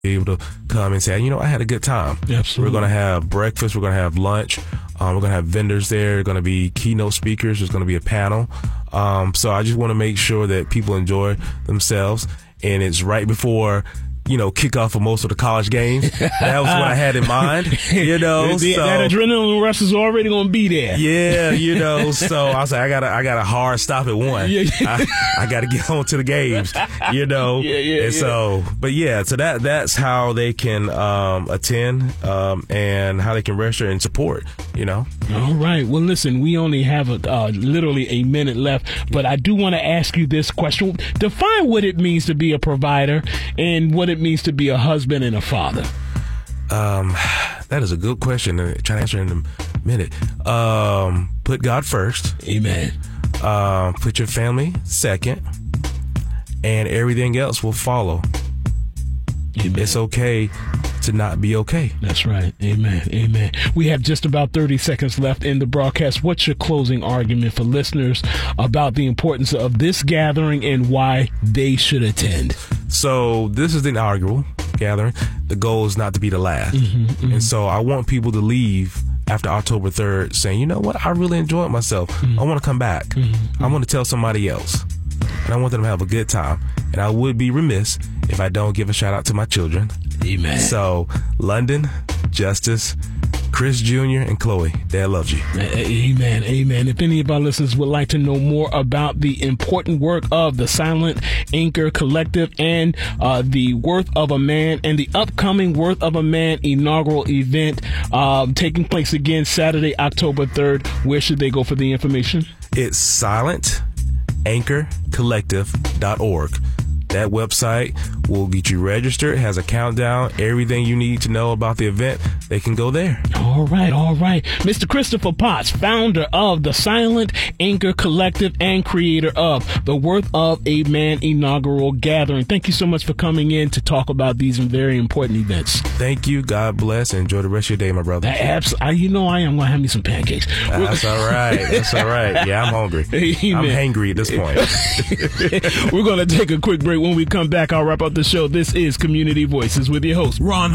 able to come and say, I had a good time. Absolutely. We're going to have breakfast. We're going to have lunch. We're going to have vendors there. There's going to be keynote speakers. There's going to be a panel. So I just want to make sure that people enjoy themselves. And it's right before kickoff of most of the college games. That was what I had in mind, That adrenaline rush is already going to be there. Yeah, so I was like, I got a hard stop at 1. I got to get on to the games, And so, so that's how they can attend and how they can register and support, All right. Well, listen, we only have literally a minute left, but I do want to ask you this question. Define what it means to be a provider and what it means to be a husband and a father. That is a good question. I'll try to answer in a minute. Put God first. Amen. Put your family second, and everything else will follow. Amen. It's okay to not be okay. That's right. Amen. Amen. We have just about 30 seconds left in the broadcast. What's your closing argument for listeners about the importance of this gathering and why they should attend? So this is the inaugural gathering. The goal is not to be the last. And so I want people to leave after October 3rd saying, you know what? I really enjoyed myself. I want to come back. I want to tell somebody else. And I want them to have a good time. And I would be remiss if I don't give a shout out to my children. Amen. So, London, Justice, Chris Jr., and Chloe, Dad loves you. Amen. Amen. If any of our listeners would like to know more about the important work of the Silent Anchor Collective and the Worth of a Man and the upcoming Worth of a Man inaugural event taking place again Saturday, October 3rd, where should they go for the information? It's silentanchorcollective.org. That website will get you registered. It has a countdown, everything you need to know about the event. They can go there. All right. Mr. Christopher Potts, founder of the Silent Anchor Collective and creator of the Worth of a Man inaugural gathering. Thank you so much for coming in to talk about these very important events. Thank you. God bless, and enjoy the rest of your day, my brother. Absolutely. I am going to have me some pancakes. That's all right. Yeah, I'm hungry. Amen. I'm hangry at this point. We're going to take a quick break. When we come back, I'll wrap up the show. This is Community Voices with your host, Ron